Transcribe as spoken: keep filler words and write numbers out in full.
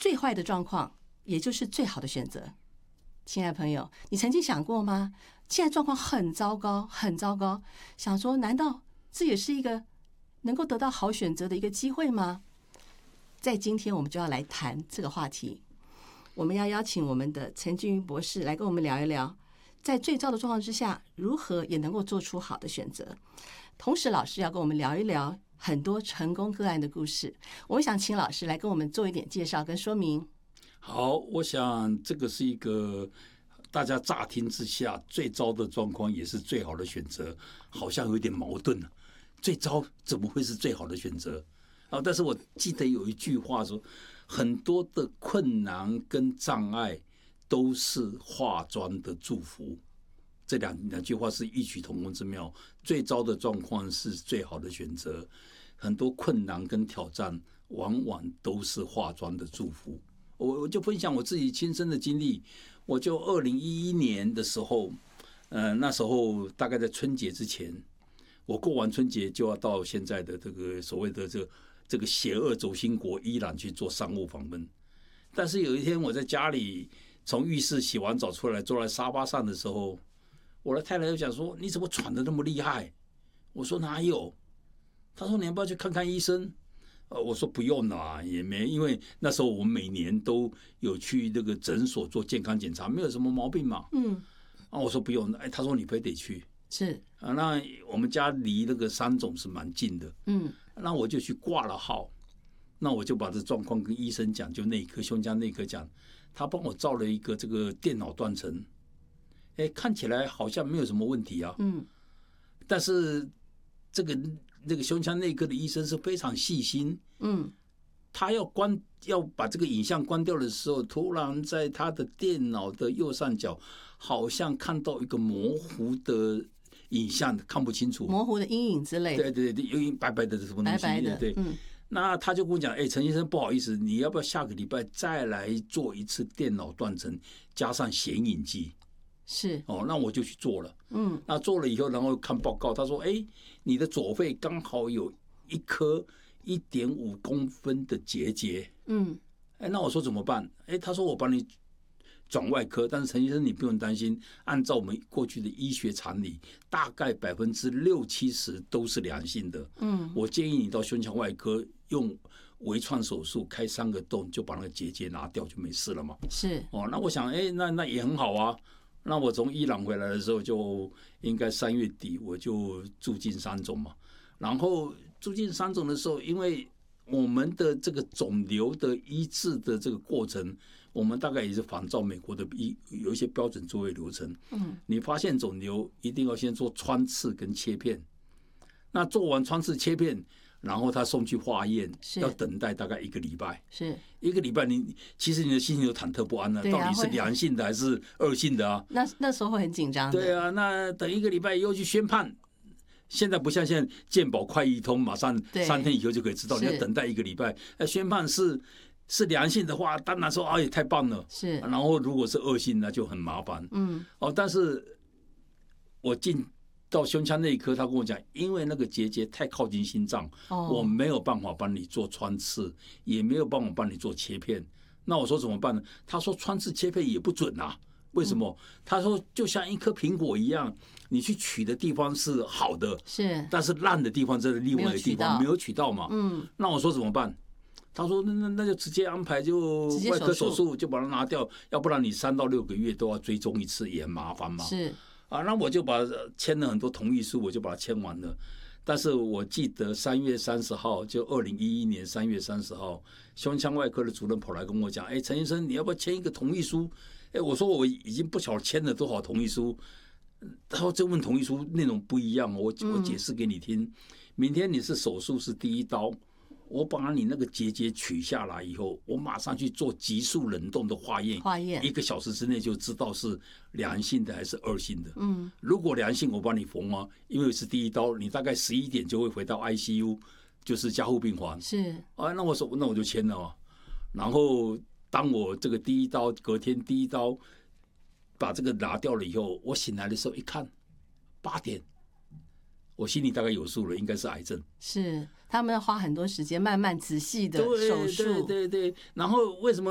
最坏的状况，也就是最好的选择。亲爱的朋友，你曾经想过吗？现在状况很糟糕，很糟糕，想说难道这也是一个能够得到好选择的一个机会吗？在今天我们就要来谈这个话题，我们要邀请我们的陈俊瑜博士来跟我们聊一聊，在最糟的状况之下，如何也能够做出好的选择。同时老师要跟我们聊一聊很多成功个案的故事，我们想请老师来跟我们做一点介绍跟说明。 好，我想这个是一个大家乍听之下最糟的状况，也是最好的选择，好像有点矛盾了。最糟怎么会是最好的选择啊？但是我记得有一句话说，很多的困难跟障碍都是化妆的祝福。这两两句话是异曲同工之妙。最糟的状况是最好的选择，很多困难跟挑战往往都是化妆的祝福。我我就分享我自己亲身的经历，我就二零一一年的时候，呃，那时候大概在春节之前，我过完春节就要到现在的这个所谓的这个这个邪恶轴心国伊朗去做商务访问。但是有一天我在家里从浴室洗完澡出来，坐在沙发上的时候，我的太太就讲说：“你怎么喘得那么厉害？”我说：“哪有？”她说：“你要不要去看看医生？”呃，我说不用啦，也没，因为那时候我们每年都有去那个诊所做健康检查，没有什么毛病嘛。嗯，啊，我说不用，哎，他说你非得去， 是啊，那我们家离那个三总是蛮近的，嗯，那我就去挂了号，那我就把这状况跟医生讲，就内科胸腔内科讲，他帮我照了一个这个电脑断层，哎，看起来好像没有什么问题啊，嗯，但是这个。那个胸腔内科的医生是非常细心，嗯，他要关要把这个影像关掉的时候，突然在他的电脑的右上角，好像看到一个模糊的影像，看不清楚， 模糊的阴影之类的， 对对对，有一白白的什么东西， 白白的， 对，嗯。那他就跟我讲，哎，陈医生，不好意思，你要不要下个礼拜再来做一次电脑断层，加上显影剂？ 是哦，那我就去做了。嗯，那做了以后，然后看报告，他说：“哎，你的左肺刚好有一颗一点五公分的结节。”嗯，哎，那我说怎么办？哎，他说我帮你转外科，但是陈医生你不用担心，按照我们过去的医学常理，大概百分之六七十都是良性的。嗯，我建议你到胸腔外科用微创手术开三个洞，就把那个结节拿掉，就没事了嘛。 是哦，那我想，哎，那那也很好啊。那我从伊朗回来的时候，就应该三月底我就住进三总嘛。然后住进三总的时候，因为我们的这个肿瘤的医治的这个过程，我们大概也是仿照美国的医有一些标准作业流程。嗯，你发现肿瘤一定要先做穿刺跟切片，那做完穿刺切片。然后他送去化验，要等待大概一个礼拜。 是一个礼拜你，你其实你的心情就忐忑不安了、啊，到底是良性的还是恶性的啊？ 那那时候会很紧张。 对啊，那等一个礼拜又去宣判。现在不像现在健保快易通，马上三天以后就可以知道，你要等待一个礼拜。宣判是是良性的话，当然说哎太棒了。 是， 然后如果是恶性，那就很麻烦。嗯，哦，但是我进。到胸腔内科，他跟我讲，因为那个结节太靠近心脏，哦、我没有办法帮你做穿刺，也没有办法帮你做切片。那我说怎么办呢？他说穿刺切片也不准啊。为什么？嗯、他说就像一颗苹果一样，你去取的地方是好的， 是， 但是烂的地方在另外的地方没有取到嘛。嗯，那我说怎么办？他说那那那就直接安排就外科手术，就把它拿掉，要不然你三到六个月都要追踪一次，也很麻烦嘛。 是。 啊，那我就把签了很多同意书，我就把它签完了。但是我记得三月三十号，就二零一一年三月三十号，胸腔外科的主任跑来跟我讲：“哎，陈医生，你要不要签一个同意书？”哎，我说我已经不晓得签了多少同意书。他说这份同意书内容不一样，我我解释给你听。明天你是手术是第一刀。我把你那个结节取下来以后，我马上去做急速冷冻的化验， 化验一个小时之内就知道是良性的还是恶性的。嗯，如果良性，我帮你缝啊，因为是第一刀，你大概十一点就会回到 I C U， 就是加护病房。 是啊，那我说那我就签了啊。然后当我这个第一刀隔天第一刀把这个拿掉了以后，我醒来的时候一看，八点。我心里大概有数了，应该是癌症。 是他们要花很多时间，慢慢仔细的手术。 对对对对。然后为什么？